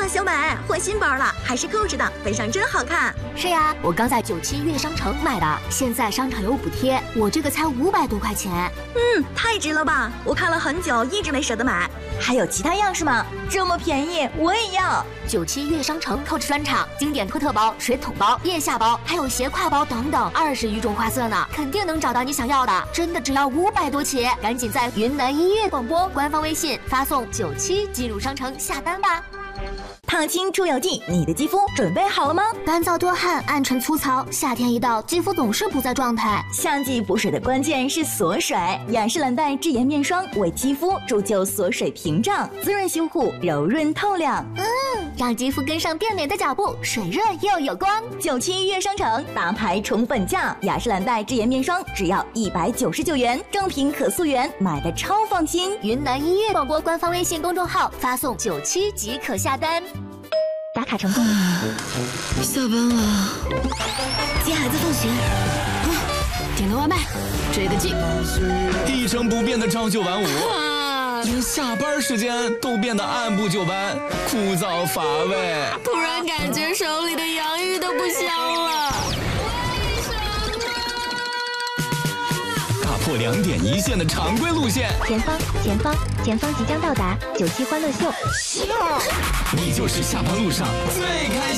小买换新包了，还是购置的，背上真好看。 是呀，我刚在97悦商城买的，现在商场有补贴，我这个才500多块钱。 太值了吧！我看了很久，一直没舍得买。 还有其他样式吗？这么便宜，我也要。 97悦商城购置专场，经典托特包、水桶包、腋下包，还有斜挎包等等，20余种花色呢，肯定能找到你想要的。真的只要500多起，赶紧在云南音乐广播官方微信发送97进入商城下单吧。 烫青出油剂，你的肌肤准备好了吗？ 干燥多汗、暗沉粗糙，夏天一到，肌肤总是不在状态。 夏季补水的关键是锁水，雅诗兰黛智妍面霜为肌肤铸就锁水屏障，滋润修护，柔润透亮。 让肌肤跟上变美的脚步，水润又有光。 97悦商城大牌宠粉价，雅诗兰黛智妍面霜只要199元，正品可溯源，买的超放心。 云南音乐广播官方微信公众号发送97即可下单。 打卡成功。 下班了， 接孩子放学。 点个外卖，追个剧。 一成不变的朝九晚五，连下班时间都变得按部就班，枯燥乏味。 突然感觉手里的洋芋都不香了。 打破2点一线的常规路线。 前方即将到达97欢乐秀。 你就是下班路上最开心